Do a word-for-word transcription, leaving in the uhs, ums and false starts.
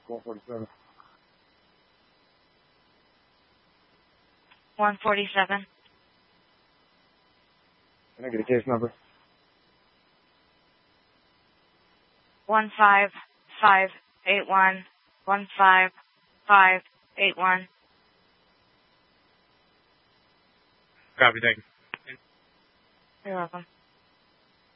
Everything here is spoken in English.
one forty-seven. one forty-seven. Can I get a case number? one five five eight one. one five five eight one. Copy, thank you. You're welcome.